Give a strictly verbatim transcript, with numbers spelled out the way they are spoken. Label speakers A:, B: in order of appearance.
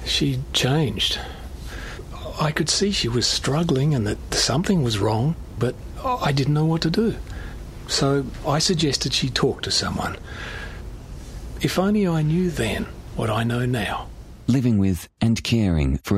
A: She changed. I could see she was struggling and that something was wrong, but I didn't know what to do. So I suggested she talk to someone. If only I knew then what I know now.
B: Living with and caring for